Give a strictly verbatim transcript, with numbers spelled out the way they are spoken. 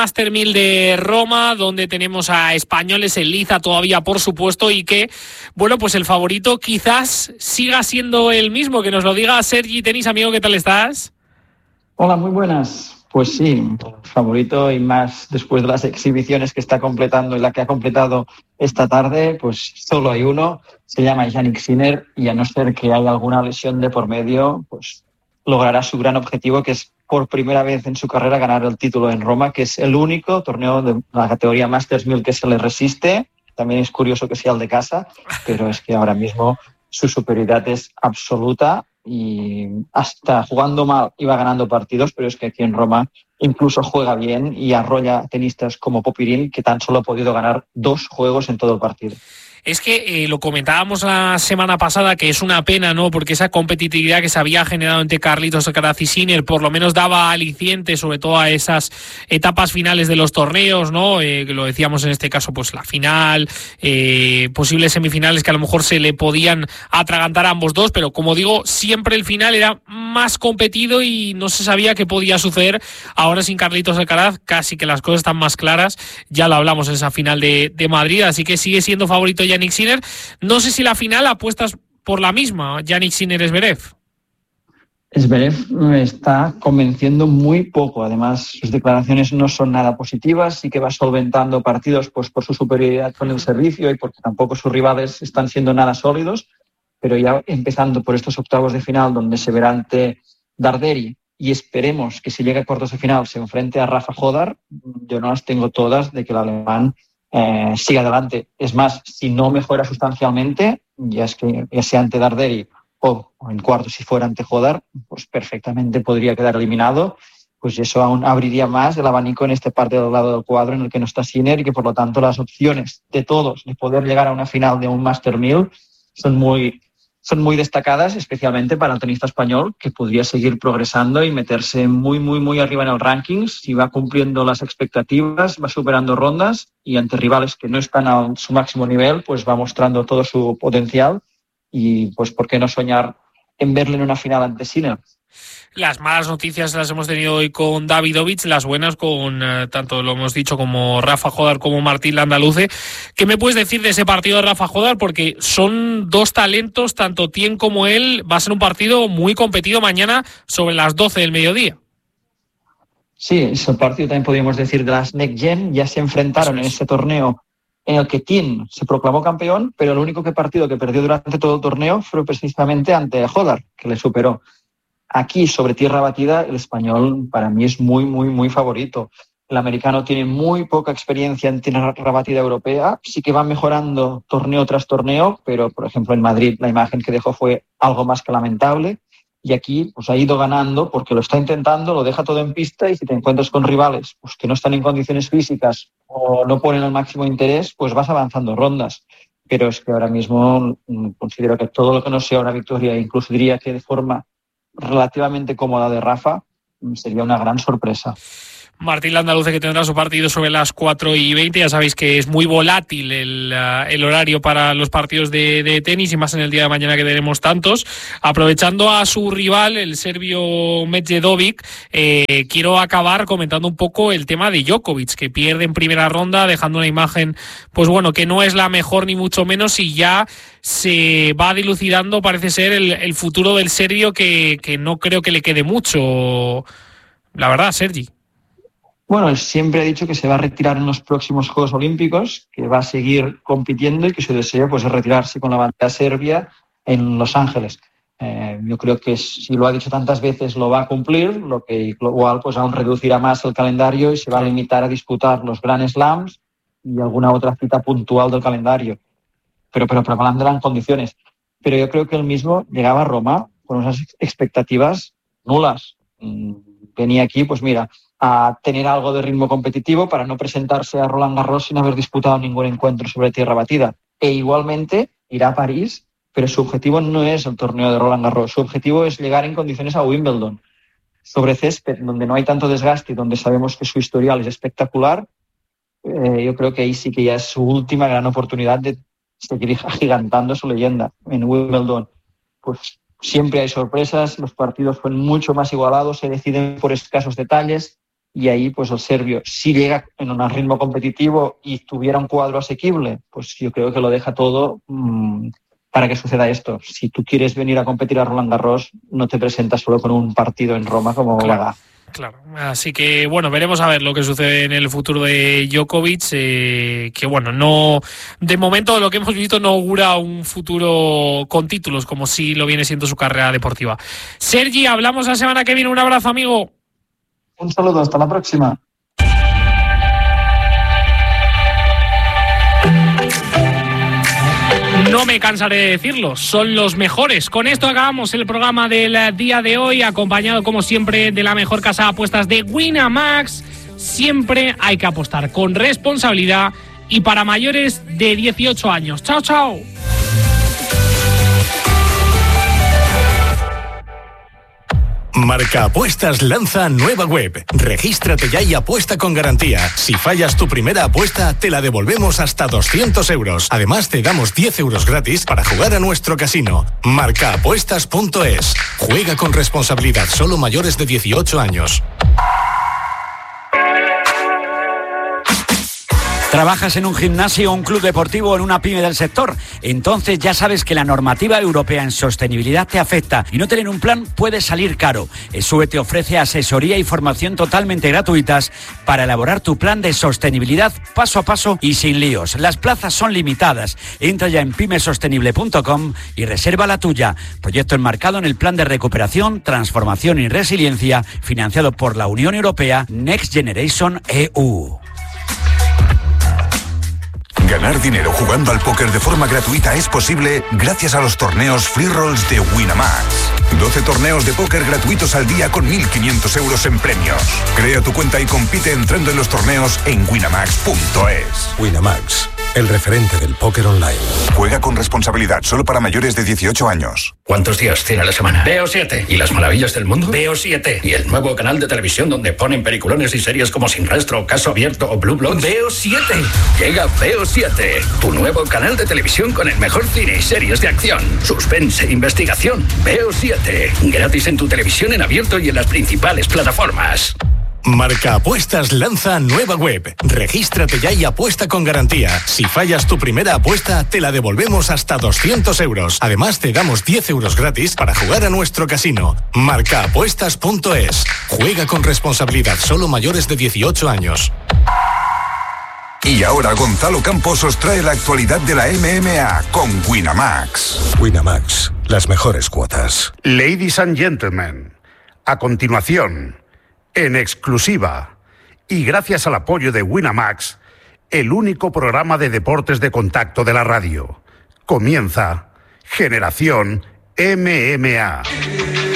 Master mil de Roma, donde tenemos a españoles en liza todavía, por supuesto, y que, bueno, pues el favorito quizás siga siendo el mismo. Que nos lo diga Sergi Tenis, amigo, ¿qué tal estás? Hola, muy buenas. Pues sí, el favorito, y más después de las exhibiciones que está completando y la que ha completado esta tarde, pues solo hay uno, se llama Jannik Sinner, y a no ser que haya alguna lesión de por medio, pues logrará su gran objetivo, que es por primera vez en su carrera ganar el título en Roma, que es el único torneo de la categoría Masters mil que se le resiste. También es curioso que sea el de casa, pero es que ahora mismo su superioridad es absoluta y hasta jugando mal iba ganando partidos, pero es que aquí en Roma incluso juega bien y arrolla tenistas como Popirín, que tan solo ha podido ganar dos juegos en todo el partido. Es que eh, lo comentábamos la semana pasada, que es una pena, ¿no? Porque esa competitividad que se había generado entre Carlitos Alcaraz y Sinner por lo menos daba aliciente, sobre todo a esas etapas finales de los torneos, ¿no? Eh, que lo decíamos en este caso, pues la final, eh, posibles semifinales que a lo mejor se le podían atragantar a ambos dos, pero como digo, siempre el final era más competido y no se sabía qué podía suceder. Ahora sin Carlitos Alcaraz casi que las cosas están más claras, ya lo hablamos en esa final de, de Madrid, así que sigue siendo favorito Jannik Sinner. No sé si la final apuestas por la misma, Jannik Sinner-Zverev. Zverev me está convenciendo muy poco. Además, sus declaraciones no son nada positivas y que va solventando partidos pues por su superioridad con el servicio y porque tampoco sus rivales están siendo nada sólidos. Pero ya empezando por estos octavos de final, donde se verá ante Darderi, y esperemos que si llega a cuartos de final se enfrente a Rafa Hodar, yo no las tengo todas de que el alemán Eh, sigue adelante. Es más, si no mejora sustancialmente, ya es que ya sea ante Darderi o, o en cuartos si fuera ante Hodar, pues perfectamente podría quedar eliminado. Pues eso aún abriría más el abanico en esta parte del lado del cuadro en el que no está Sinner, y que por lo tanto las opciones de todos de poder llegar a una final de un Master mil son muy son muy destacadas, especialmente para el tenista español, que podría seguir progresando y meterse muy, muy, muy arriba en el ranking si va cumpliendo las expectativas, va superando rondas y ante rivales que no están a su máximo nivel, pues va mostrando todo su potencial y pues ¿por qué no soñar en verle en una final ante Sinner? Las malas noticias las hemos tenido hoy con Davidovich, las buenas con, eh, tanto lo hemos dicho, como Rafa Hodar como Martín Landaluce. ¿Qué me puedes decir de ese partido de Rafa Hodar? Porque son dos talentos, tanto Thiem como él. Va a ser un partido muy competido mañana sobre las doce del mediodía. Sí, es el partido también podríamos decir de las Next Gen. Ya se enfrentaron en este torneo en el que Thiem se proclamó campeón, pero el único que partido que perdió durante todo el torneo fue precisamente ante Hodar, que le superó. Aquí, sobre tierra batida, el español para mí es muy, muy, muy favorito. El americano tiene muy poca experiencia en tierra batida europea. Sí que va mejorando torneo tras torneo, pero, por ejemplo, en Madrid la imagen que dejó fue algo más que lamentable. Y aquí pues ha ido ganando porque lo está intentando, lo deja todo en pista, y si te encuentras con rivales pues, que no están en condiciones físicas o no ponen el máximo interés, pues vas avanzando rondas. Pero es que ahora mismo considero que todo lo que no sea una victoria, incluso diría que de forma relativamente cómoda de Rafa, sería una gran sorpresa. Martín Landaluce, que tendrá su partido sobre las cuatro y veinte. Ya sabéis que es muy volátil el, uh, el horario para los partidos de, de tenis, y más en el día de mañana que tenemos tantos. Aprovechando a su rival, el serbio Medvedovic, eh, quiero acabar comentando un poco el tema de Djokovic, que pierde en primera ronda, dejando una imagen, pues bueno, que no es la mejor ni mucho menos, y ya se va dilucidando, parece ser, el, el futuro del serbio, que, que no creo que le quede mucho, la verdad, Sergi. Bueno, él siempre ha dicho que se va a retirar en los próximos Juegos Olímpicos, que va a seguir compitiendo y que su deseo pues, es retirarse con la bandera serbia en Los Ángeles. Eh, yo creo que si lo ha dicho tantas veces lo va a cumplir, lo que igual pues, aún reducirá más el calendario y se va a limitar a disputar los Grand Slams y alguna otra cita puntual del calendario, pero, pero preparándola en condiciones. Pero yo creo que él mismo llegaba a Roma con unas expectativas nulas. Venía aquí, pues mira, a tener algo de ritmo competitivo para no presentarse a Roland Garros sin haber disputado ningún encuentro sobre tierra batida. E igualmente irá a París, pero su objetivo no es el torneo de Roland Garros. Su objetivo es llegar en condiciones a Wimbledon. Sobre césped, donde no hay tanto desgaste y donde sabemos que su historial es espectacular, eh, yo creo que ahí sí que ya es su última gran oportunidad de seguir agigantando su leyenda. En Wimbledon, pues siempre hay sorpresas, los partidos fueron mucho más igualados, se deciden por escasos detalles. y ahí pues el serbio, si llega en un ritmo competitivo y tuviera un cuadro asequible, pues yo creo que lo deja todo mmm, para que suceda esto. Si tú quieres venir a competir a Roland Garros, no te presentas solo con un partido en Roma como claro. Gaga. Claro, así que bueno, veremos a ver lo que sucede en el futuro de Djokovic, eh, que bueno, no, de momento lo que hemos visto no augura un futuro con títulos, como sí lo viene siendo su carrera deportiva. Sergi, hablamos la semana que viene, un abrazo, amigo. Un saludo, hasta la próxima. No me cansaré de decirlo, son los mejores. Con esto acabamos el programa del día de hoy, acompañado como siempre de la mejor casa de apuestas de Winamax. Siempre hay que apostar con responsabilidad y para mayores de dieciocho años. Chao, chao. Marca Apuestas lanza nueva web. Regístrate ya y apuesta con garantía. Si fallas tu primera apuesta, te la devolvemos hasta doscientos euros. Además, te damos diez euros gratis para jugar a nuestro casino. marca apuestas punto es. Juega con responsabilidad, solo mayores de dieciocho años. ¿Trabajas en un gimnasio, un club deportivo o en una pyme del sector? Entonces ya sabes que la normativa europea en sostenibilidad te afecta y no tener un plan puede salir caro. ESUE te ofrece asesoría y formación totalmente gratuitas para elaborar tu plan de sostenibilidad paso a paso y sin líos. Las plazas son limitadas. Entra ya en pymesostenible punto com y reserva la tuya. Proyecto enmarcado en el Plan de Recuperación, Transformación y Resiliencia financiado por la Unión Europea Next Generation E U. Ganar dinero jugando al póker de forma gratuita es posible gracias a los torneos Free Rolls de Winamax. doce torneos de póker gratuitos al día con mil quinientos euros en premios. Crea tu cuenta y compite entrando en los torneos en winamax punto es. Winamax, el referente del póker online. Juega con responsabilidad, solo para mayores de dieciocho años. ¿Cuántos días tiene la semana? Veo siete. ¿Y las maravillas del mundo? Veo siete. ¿Y el nuevo canal de televisión donde ponen peliculones y series como Sin Rastro, Caso Abierto o Blue Bloods? Veo siete. Llega Veo siete, tu nuevo canal de televisión con el mejor cine y series de acción, suspense, investigación. Veo siete. Gratis en tu televisión en abierto y en las principales plataformas. Marca Apuestas lanza nueva web. Regístrate ya y apuesta con garantía. Si fallas tu primera apuesta, te la devolvemos hasta doscientos euros. Además, te damos diez euros gratis para jugar a nuestro casino. marca apuestas punto es. Juega con responsabilidad, solo mayores de dieciocho años. Y ahora Gonzalo Campos os trae la actualidad de la M M A con Winamax. Winamax, las mejores cuotas. Ladies and gentlemen, a continuación, en exclusiva y gracias al apoyo de Winamax, el único programa de deportes de contacto de la radio. Comienza Generación M M A.